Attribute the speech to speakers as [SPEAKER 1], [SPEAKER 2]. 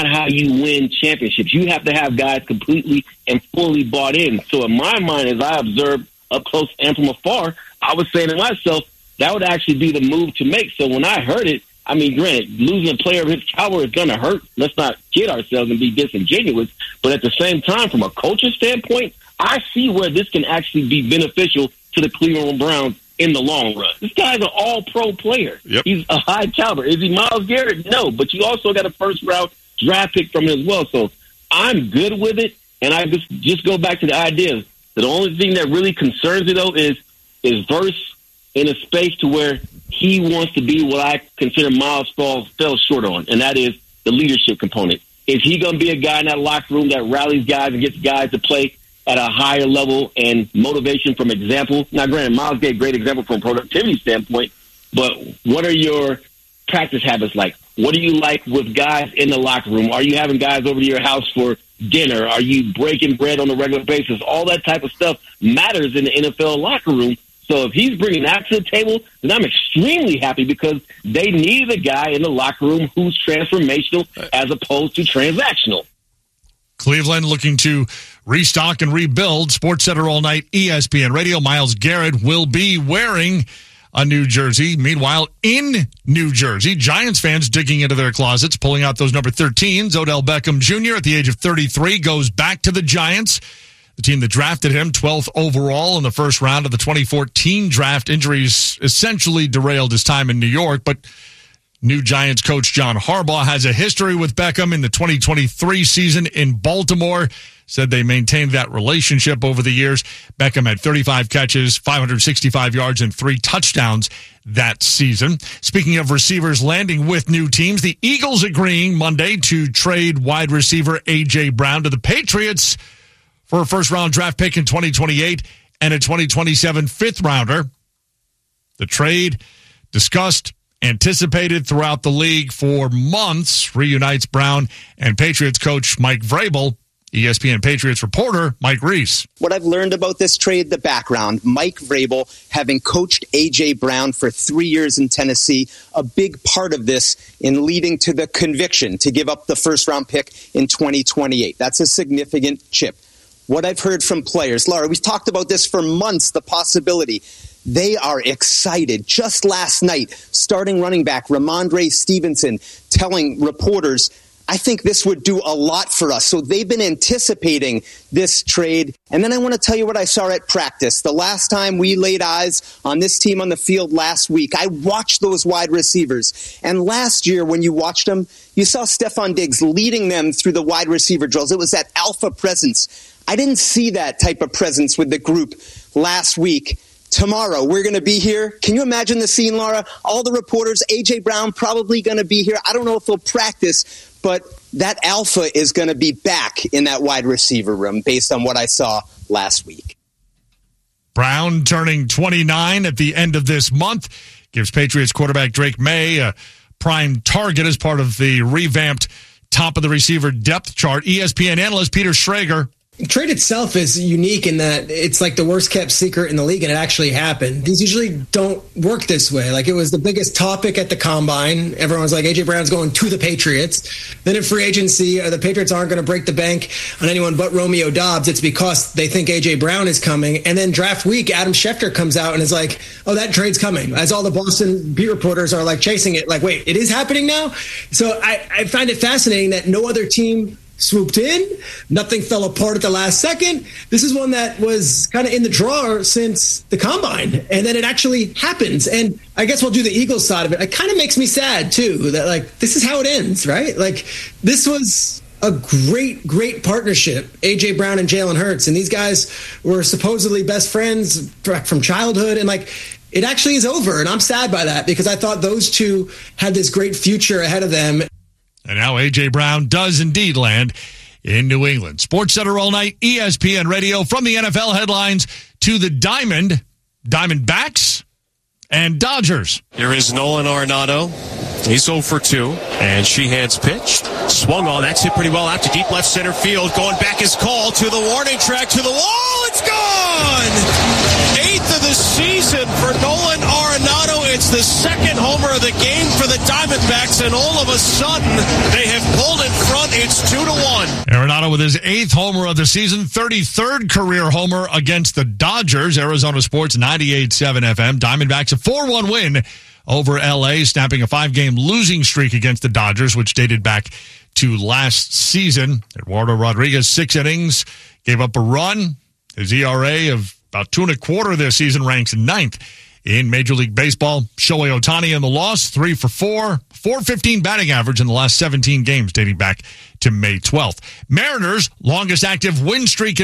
[SPEAKER 1] not how you win championships. You have to have guys completely and fully bought in. So in my mind, as I observed up close and from afar, I was saying to myself, that would actually be the move to make. So when I heard it, I mean, granted, losing a player of his caliber is going to hurt. Let's not kid ourselves and be disingenuous. But at the same time, from a coaching standpoint, I see where this can actually be beneficial to the Cleveland Browns in the long run. This guy's an all-pro player.
[SPEAKER 2] Yep. He's
[SPEAKER 1] a high caliber. Is he Myles Garrett? No, but you also got a first-round draft pick from it as well. So I'm good with it, and I just go back to the idea that the only thing that really concerns me, though, is Verse in a space to where he wants to be what I consider Miles fell short on, and that is the leadership component. Is he going to be a guy in that locker room that rallies guys and gets guys to play at a higher level and motivation from example? Now, granted, Miles gave a great example from a productivity standpoint, but what are your practice habits like? What do you like with guys in the locker room? Are you having guys over to your house for dinner? Are you breaking bread on a regular basis? All that type of stuff matters in the NFL locker room. So if he's bringing that to the table, then I'm extremely happy because they needed a guy in the locker room who's transformational as opposed to transactional.
[SPEAKER 3] Cleveland looking to restock and rebuild. SportsCenter all night, ESPN Radio. Myles Garrett will be wearing a new jersey. Meanwhile, in New Jersey, Giants fans digging into their closets, pulling out those number 13s. Odell Beckham Jr. at the age of 33 goes back to the Giants. The team that drafted him, 12th overall in the first round of the 2014 draft. Injuries essentially derailed his time in New York, but new Giants coach John Harbaugh has a history with Beckham in the 2023 season in Baltimore. Said they maintained that relationship over the years. Beckham had 35 catches, 565 yards, and 3 touchdowns that season. Speaking of receivers landing with new teams, the Eagles agreeing Monday to trade wide receiver A.J. Brown to the Patriots for a first-round draft pick in 2028 and a 2027 fifth-rounder. The trade discussed, anticipated throughout the league for months, reunites Brown and Patriots coach Mike Vrabel. ESPN Patriots reporter Mike Reese.
[SPEAKER 4] What I've learned about this trade, the background, Mike Vrabel, having coached A.J. Brown for 3 years in Tennessee, a big part of this in leading to the conviction to give up the first-round pick in 2028. That's a significant chip. What I've heard from players, Laura, we've talked about this for months, the possibility. They are excited. Just last night, starting running back Ramondre Stevenson telling reporters, I think this would do a lot for us. So they've been anticipating this trade. And then I want to tell you what I saw at practice. The last time we laid eyes on this team on the field last week, I watched those wide receivers. And last year when you watched them, you saw Stephon Diggs leading them through the wide receiver drills. It was that alpha presence. I didn't see that type of presence with the group last week. Tomorrow, we're going to be here. Can you imagine the scene, Laura? All the reporters, A.J. Brown probably going to be here. I don't know if he'll practice, but that alpha is going to be back in that wide receiver room based on what I saw last week.
[SPEAKER 3] Brown turning 29 at the end of this month gives Patriots quarterback Drake May a prime target as part of the revamped top of the receiver depth chart. ESPN analyst Peter Schrager.
[SPEAKER 5] The trade itself is unique in that it's like the worst kept secret in the league, and it actually happened. These usually don't work this way. Like, it was the biggest topic at the Combine. Everyone was like, A.J. Brown's going to the Patriots. Then in free agency, the Patriots aren't going to break the bank on anyone but Romeo Doubs. It's because they think A.J. Brown is coming. And then draft week, Adam Schefter comes out and is like, oh, that trade's coming. As all the Boston beat reporters are like chasing it. Like, wait, it is happening now? So I find it fascinating that no other team swooped in. Nothing fell apart at the last second. This is one that was kind of in the drawer since the Combine, and then it actually happens. And I guess we'll do the Eagles side of it. It kind of makes me sad too that, like, this is how it ends, right? Like, this was a great partnership, A.J. Brown and Jalen Hurts, and these guys were supposedly best friends from childhood, and like, it actually is over, and I'm sad by that because I thought those two had this great future ahead of them.
[SPEAKER 3] And now A.J. Brown does indeed land in New England. SportsCenter all night, ESPN Radio, from the NFL headlines to the Diamondbacks and Dodgers.
[SPEAKER 6] Here is Nolan Arenado. He's 0 for 2, and Sheehan's pitched. Swung on. That's hit pretty well out to deep left center field. Going back is called to the warning track, to the wall. It's gone! 8th of the season for Nolan Arenado It's the second homer of the game for the Diamondbacks, and all of a sudden, they have pulled in front. It's 2-1.
[SPEAKER 3] Arenado with his 8th homer of the season, 33rd career homer against the Dodgers. Arizona Sports 98.7 FM. Diamondbacks a 4-1 win over L.A., snapping a 5-game losing streak against the Dodgers, which dated back to last season. Eduardo Rodriguez, 6 innings, gave up a run. His ERA of about 2.25 this season ranks 9th in Major League Baseball. Shohei Ohtani in the loss, 3 for 4, .415 batting average in the last 17 games dating back to May 12th. Mariners' longest active win streak in